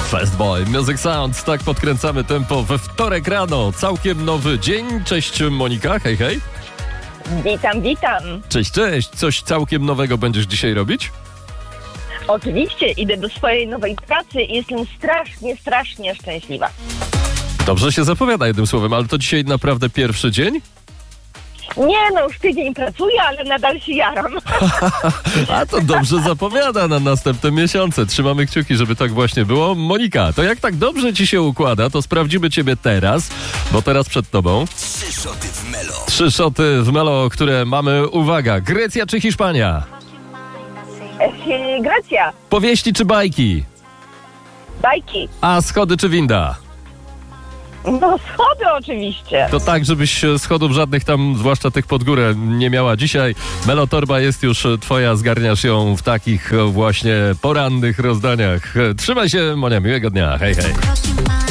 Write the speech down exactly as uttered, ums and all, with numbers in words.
Fastboy, Music Sound, tak podkręcamy tempo we wtorek rano. Całkiem nowy dzień. Cześć Monika, hej hej. Witam, witam. Cześć, cześć. Coś całkiem nowego będziesz dzisiaj robić? Oczywiście, idę do swojej nowej pracy i jestem strasznie, strasznie szczęśliwa. Dobrze się zapowiada jednym słowem, ale to dzisiaj naprawdę pierwszy dzień? Nie no, już tydzień pracuję, ale nadal się jaram. A to dobrze zapowiada na następne miesiące. Trzymamy kciuki, żeby tak właśnie było. Monika, to jak tak dobrze ci się układa, to sprawdzimy ciebie teraz, bo teraz przed tobą Trzy szoty w Melo. trzy szoty w Melo, które mamy, uwaga, Grecja czy Hiszpania? E, Grecja, Powieści czy bajki? bajki. A schody czy winda? No schody oczywiście. To tak, żebyś schodów żadnych tam, zwłaszcza tych pod górę, nie miała dzisiaj. Melo Torba jest już twoja, zgarniasz ją w takich właśnie porannych rozdaniach. Trzymaj się, Monia, miłego dnia, hej hej.